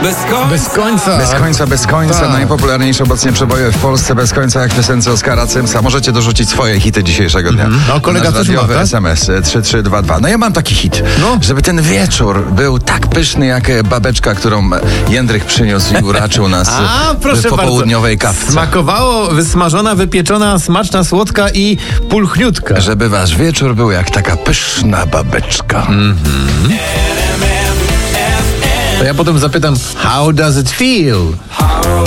Bez końca. Tak. Najpopularniejsze obecnie przeboje w Polsce bez końca, jak w piosence Oskara Cymsa. Możecie dorzucić swoje hity dzisiejszego dnia. No, kolega Nasz też ma, radiowy tak? SMS 3322. No ja mam taki hit, żeby ten wieczór był tak pyszny jak babeczka, którą Jędrych przyniósł i uraczył nas w popołudniowej kawce. Smakowało, wysmażona, wypieczona, smaczna, słodka i pulchniutka. Żeby wasz wieczór był jak taka pyszna babeczka. To ja potem zapytam, how does it feel?